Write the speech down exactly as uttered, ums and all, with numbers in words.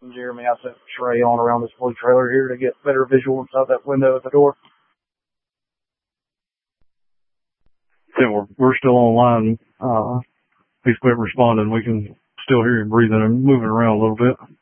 Jeremy, I set Trey on around this blue trailer here to get better visual inside that window at the door. Yeah, we're, we're still online. Uh, he's quit responding. We can still hear him breathing and moving around a little bit.